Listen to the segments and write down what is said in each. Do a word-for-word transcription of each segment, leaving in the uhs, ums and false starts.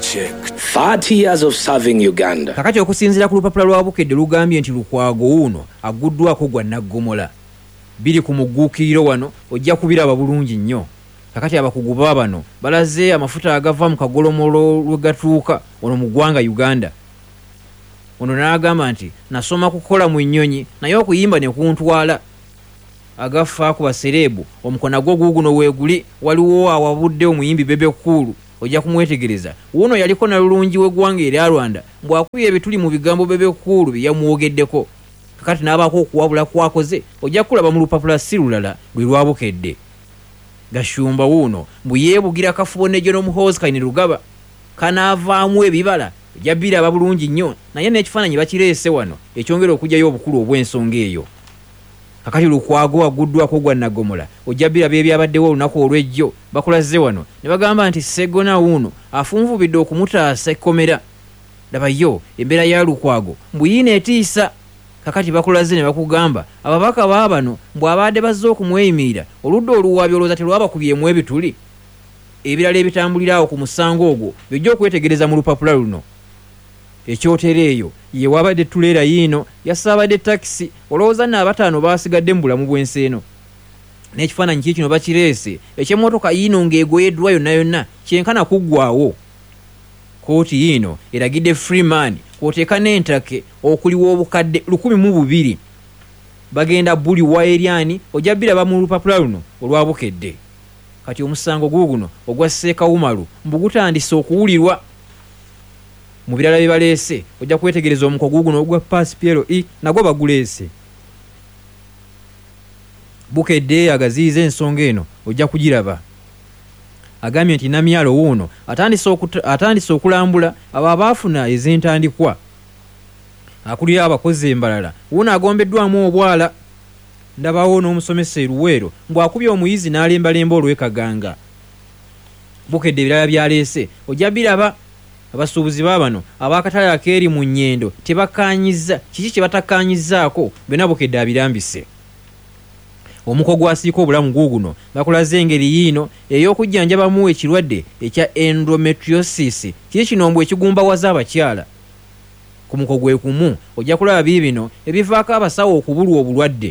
thirty years of serving Uganda. Kakati okusinziira ku lupapula lwa Bukedde lugambye nti Lukwago uno aguddwako gwa Naggomola. Biri ku mugguukiriro wano ojja kubiraba bulungi nnyo. Kakati abakugu bano balaze amafuta agava mu kagolomolo lwe gatuuka ono mu ggwanga Uganda. Ono n'agamba nti nasoma kukola mu nnyonyi naye okuyimba ne kuntwala. Agafa ku baserebu omukona gwo guguno weeguli waliwo awabudde omuyimbi Bebe Cool ojja kumwetegereza. Uno yaliko na lulungi w'eggwanga erya Rwanda bw'akubye ebituli mu bigambo Bebe Cool bye yamwogeddeko. Kakati n'abaako okuwabula kwakoze ojja kulaba mu lupapula si lulala lwe lwa Bukedde. Gashumba uno mbu yeebugira kafubo ne Jono Muhoozi Kayini Lugaba kanaavaamu ebibala ojja biraba bulungi nnyo naye n'ekifaananyi bakireese wano ekyongera okujjayo obukulu obw'ensonga eyo. Kakati Lukwago aguddwako gwa Naggomola ojja biraba ebyabaddewo olunaku olw'ejjo bakulaze wano ne bagamba nti Segona uno afunvubidde okumutaasa ekkomera. Laba yo embeera ya Lukwago mbu yiina etiisa. Kakati bakulaze ne bakugamba ababaka baabano bw'abadde bazze okumweyimirira oludda oluwaabi olowooza terwabakubyemu ebituli. Ebirala ebitambulirawo ku musango ogwo bijja okwetegereza mu lupapula luno. Ekyotera eyo ye wabadde tuleera yiino yasaabadde takisi olowooza n'abataano baasigadde mu bulamu bw'ensi eno. N'ekifaananyi kye kino bakireese eky'emmotoka yiino ng'egoyeddwa yonna yonna kyenkana kuggwaawo. Kooti yiino eragidde Freeman kw'oteeka n'entake okuliwa obukadde lukumi mu bubiri. Bagenda buli wa Eryani ojja biraba mu lupapula luno olwa Bukedde. Kati omusango guuguno ogwa Sseekawumalu mbu gutandise okuwulirwa. Mu birala bye baleese ojja kwetegereza omuko guuguno ogwa Pass P L E nagwo baguleese. Bukedde agaziyiza ensonga eno ojja kugiraba. Agambye nti Namyalo wuuno atandise okulambula abo abaafuna ez'entandikwa. Akulira abakozi embalala wuuno agombeddwamu obwala. Ndabawo n'omusomesa Luweero ng'akubye omuyizi n'alembalemba olw'ekaganga. Bukedde ebirala byaleese ojja biraba. Abasuubuzi baabano ab'akatale akeeri mu nnyendo tebakaanyiza kiki kye batakaanyizaako byonna Bukedde abirambise. Omuko gwasiika obulamu guuguno bakulaze engeri yiino ey'okujjanjabamu ekirwadde ekya endometriosis kiki kino mbwe ekigumbawaza abakyala. Ku muko gwe kumu ojja kulaba biibino ebivaako abasawo okubulwa obulwadde.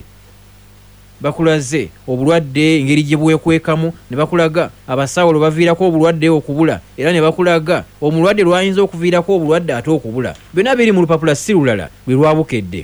Bakulaze obulwadde engeri gye bwekwekamu ne bakulaga abasawo lwe baviirako obulwadde okubula era ne bakulaga omulwadde lwayinza okuviirako obulwadde ate okubula. Byonna biri mu lupapula si lulala lwe lwa Bukedde.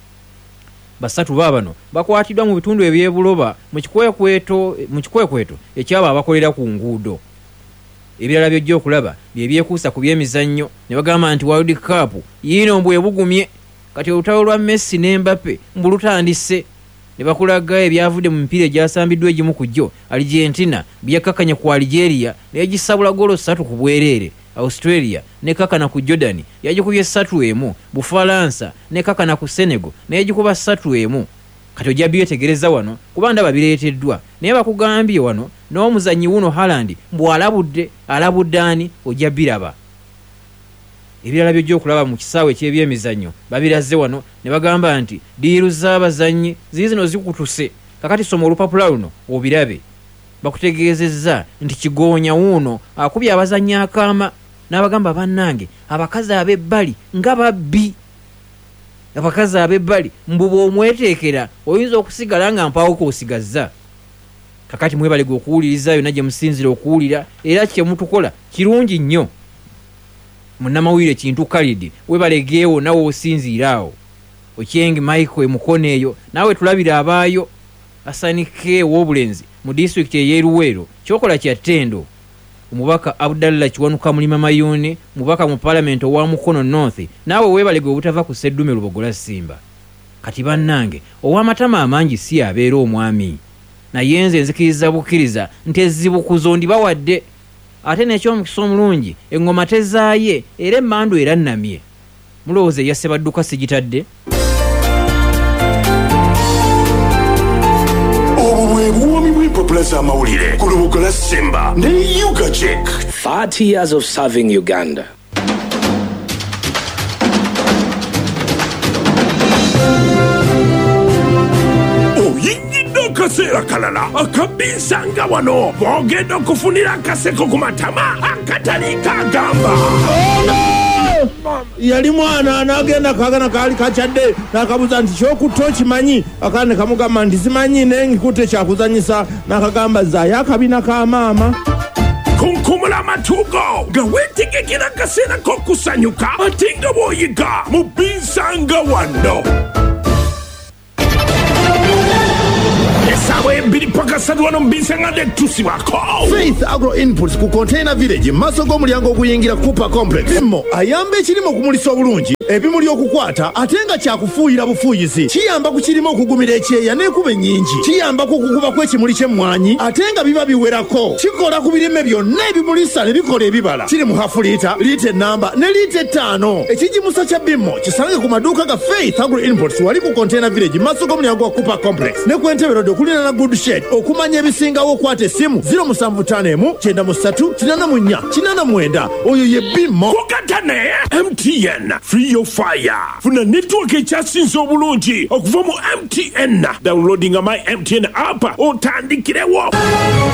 Basatu baabano bakwatiddwa mu bitundu eby'ebuloba mu kikwekweto mu kikwekweto ekyaba abakolera ku nguudo. Ebirala by'ojja okulaba bye byekuusa ku by'emizannyo ne bagamba nti World Cup yiino mbwe ebugumye. Kati olutalo lwa Messi ne Mbappe mbu lutandise. Ne bakulaga ebyavudde mu mipiira egyasambiddwa egimu ku gyo. Argentina byakakanya ku Algeria n'egisabula golo ssatu ku bwereere. Australia ne kakana ku Jordan yagikubye ssatu emu. Bufalansa ne kakana ku Senegal n'egikuba ssatu emu. Kati ojja byetegereza wano kuba ndaba bireeteddwa. Naye bakugambye wano n'omuzannyi wuno Haaland bw'alabudde alabudde ani ojja biraba. Ebirala by'ojja okulaba mu kisaawe ky'ebyemizannyo babiraze wano ne bagamba nti diiru z'abazannyi ziizino zikutuse. Kakati soma olupapula luno obirabe. Bakutegeezezza nti Kigoonya wuno akubye abazannyi akaama n'abagamba bannange abakazi ab'ebbali nga babbi. Abakazi ab'ebbali mbu bw'omweteekera oyinza okusigala nga mpaawo k'osigazza. Kakati mwebalega okuwuliriza yonna gye musinzira okuwulira era kye mutukola kirungi nnyo. Munnamawulire Kintu Khalid webalegeewo nawe osinziiraawo. Ochengi Michael emukono eyo nawe tulabira abaayo. Asanike w'obulenzi mu district y'e Luweero kyokola kya ttendo. Omubaka Abdallah Kiwanuka Mulima Mayuni mubaka mu parliament owa Mukono North nawe webalege obutava ku Sseddume Lubogola Simba. Kati bannange ow'amatama amangi si abeera omwami. Naye nze nzikiriza bukkiriza nti ezzibukuzo ndibawadde. Ate n'ekyomukisa omulungi engoma tezaaye era emmandu era nnamye. Mulowooza yasse badduka sigitadde. Amawulire ku Lubogola Simba ne Yuga Check. thirty years of serving Uganda. akaseera kalala akabinsanga wano bw'ogenda okufunira akaseko ku matama akatali kagamba. Yali mwana anagenda kagana kali kachadde nakabuza nti kyokutta okimanyi akane kamugamba nti simanyi naye ngikutte kyakuzanyisa nakagamba zaayo akabina ka maama. Kunkumula amatugo nga weetegekera akaseera k'okusanyuka ate nga bw'oyiga mu binsanga wano. Esawa ebiri paka ssatu wano mu binsanga netusibwako. Faith Agro Inputs ku Container Village maaso g'omulyango oguyingira Cooper Complex. Mmo ayamba ekirime okumulisa obulungi ebimuli okukwata ate nga kyakufuuyira bufuuyizi. Kiyamba ku kirime okugumira ekyeya n'ekuba ennyingi. Kiyamba ku kukuba kw'ekimuli ky'emmwanyi ate nga biba biwerako. Kikola ku birime byonna ebimulisa ne bikola ebibala. Kiri mu hafu liita, liita ennamba ne liita ettaano. Ekijimusa kya Bimmo kisange ku maduuka ga Faith Agro Inputs wali ku Container Village maaso g'omulyango wa Cooper Complex. Ne ku Entebbe Road okulina na Good Shed okumanya ebisingawo okwata essimu zero seven five emu kyenda mu ssatu kinaana mu nnya kinaana mu mwenda. Oyo ye Bimmo. Kugatane M T N Free Your Fire. Funa network ekyasinze obulungi okuva mu M T N. Downloading my M T N app otandikirewo.